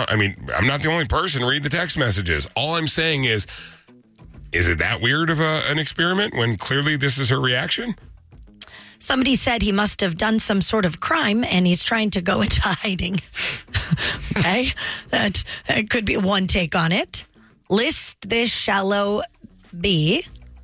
I mean, I'm not the only person. Read the text messages. All I'm saying is it that weird of an experiment when clearly this is her reaction? Somebody said he must have done some sort of crime and he's trying to go into hiding. Okay. That could be one take on it. List this shallow B.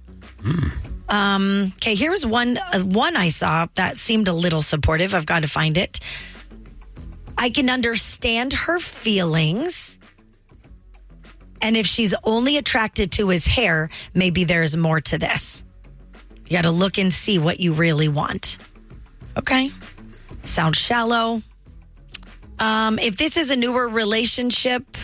Okay, here's one I saw that seemed a little supportive. I've got to find it. I can understand her feelings. And if she's only attracted to his hair, maybe there's more to this. You got to look and see what you really want. Okay? Sounds shallow. If this is a newer relationship,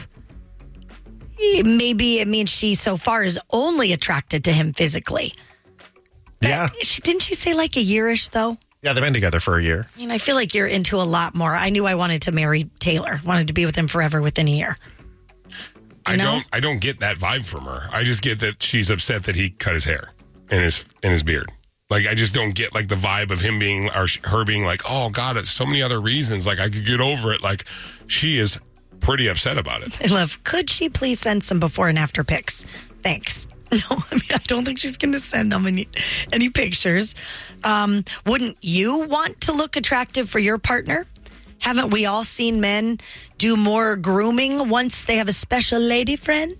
maybe it means she so far is only attracted to him physically. Yeah. Didn't she say like a year-ish, though? Yeah, they've been together for a year. I mean, I feel like you're into a lot more. I knew I wanted to marry Taylor. Wanted to be with him forever within a year. I don't get that vibe from her. I just get that she's upset that he cut his hair and his beard. Like, I just don't get like the vibe of him being or her being like, oh God, it's so many other reasons. Like, I could get over it. Like, she is pretty upset about it. I love. Could she please send some before and after pics? Thanks. No, I mean, I don't think she's going to send them any pictures. Wouldn't you want to look attractive for your partner? Haven't we all seen men do more grooming once they have a special lady friend?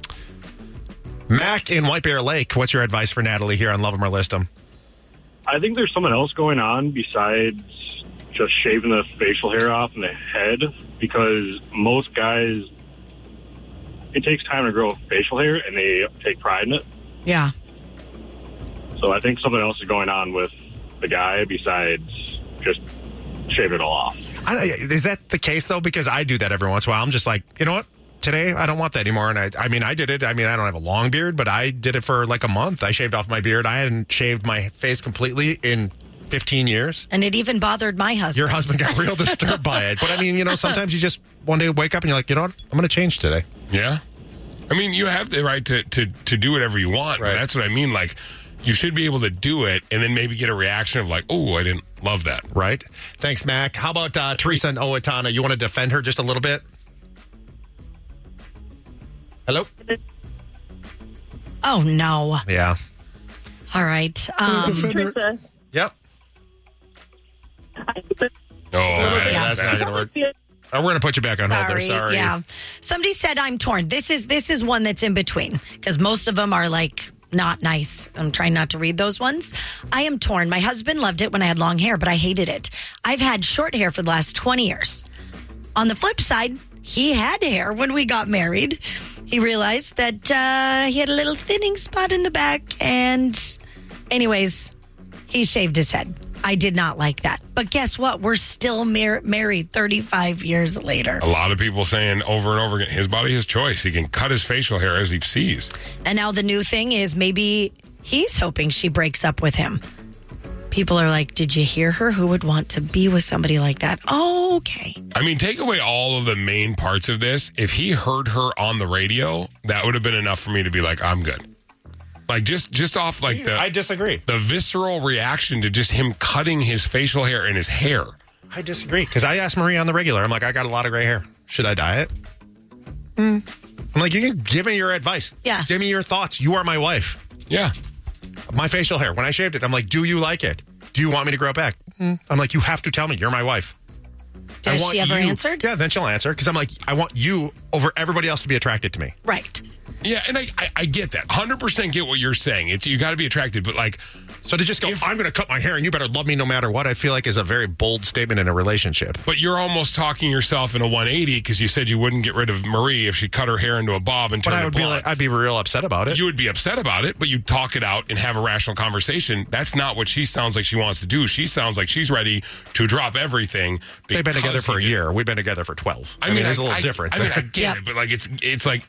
Mac in White Bear Lake, what's your advice for Natalie here on Love 'Em or List 'Em? I think there's something else going on besides just shaving the facial hair off in the head, because most guys, it takes time to grow facial hair, and they take pride in it. Yeah. So I think something else is going on with the guy besides just shaving it all off. Is that the case, though? Because I do that every once in a while. I'm just like, you know what? Today, I don't want that anymore. And I did it. I mean, I don't have a long beard, but I did it for like a month. I shaved off my beard. I hadn't shaved my face completely in 15 years. And it even bothered my husband. Your husband got real disturbed by it. But I mean, sometimes you just one day wake up and you're like, you know what? I'm going to change today. Yeah. I mean, you have the right to do whatever you want. Right. But that's what I mean. Like, you should be able to do it and then maybe get a reaction of like, oh, I didn't love that. Right. Thanks, Mac. How about Teresa and Owatonna? You want to defend her just a little bit? Hello? Oh, no. Yeah. All right. Teresa. Yep. That's not going to work. We're going to put you back on hold there. Sorry. Yeah. Somebody said I'm torn. This is one that's in between, because most of them are like not nice. I'm trying not to read those ones. I am torn. My husband loved it when I had long hair, but I hated it. I've had short hair for the last 20 years. On the flip side, he had hair when we got married. He realized that he had a little thinning spot in the back, and anyways, he shaved his head. I did not like that. But guess what? We're still married 35 years later. A lot of people saying over and over again, his body, his choice. He can cut his facial hair as he sees. And now the new thing is maybe he's hoping she breaks up with him. People are like, did you hear her? Who would want to be with somebody like that? Oh, okay. I mean, take away all of the main parts of this. If he heard her on the radio, that would have been enough for me to be like, I'm good. Like, just off like I disagree. The visceral reaction to just him cutting his facial hair and his hair. I disagree, because I asked Marie on the regular. I'm like, I got a lot of gray hair. Should I dye it? I'm like, you can give me your advice. Yeah. Give me your thoughts. You are my wife. Yeah. My facial hair, when I shaved it, I'm like, do you like it? Do you want me to grow it back? I'm like, you have to tell me. You're my wife. Has she ever answered? Yeah, then she'll answer, because I'm like, I want you over everybody else to be attracted to me. Right. Yeah, and I get that. 100% get what you're saying. It's you got to be attracted, but like... So to just go, I'm going to cut my hair and you better love me no matter what, I feel like is a very bold statement in a relationship. But you're almost talking yourself in a 180, because you said you wouldn't get rid of Marie if she cut her hair into a bob and turned it blonde. I'd be real upset about it. You would be upset about it, but you talk it out and have a rational conversation. That's not what she sounds like she wants to do. She sounds like she's ready to drop everything. They've been together for a year. We've been together for 12. I mean, there's a little difference. I mean, I get it, but like it's like,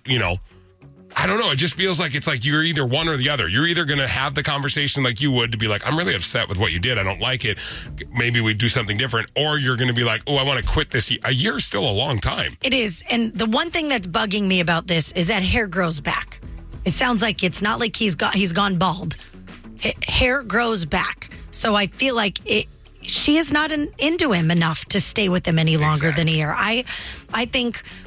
I don't know. It just feels like it's like you're either one or the other. You're either going to have the conversation like you would to be like, I'm really upset with what you did. I don't like it. Maybe we do something different. Or you're going to be like, oh, I want to quit this. A year is still a long time. It is. And the one thing that's bugging me about this is that hair grows back. It sounds like it's not like he's gone bald. Hair grows back. So I feel like she is not into him enough to stay with him any longer than a year. I think